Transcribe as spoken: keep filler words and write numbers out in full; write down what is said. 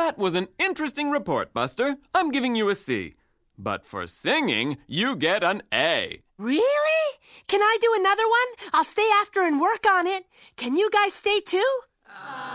That was an interesting report, Buster. I'm giving you a C. But for singing, you get an A. Really? Can I do another one? I'll stay after and work on it. Can you guys stay too? Uh...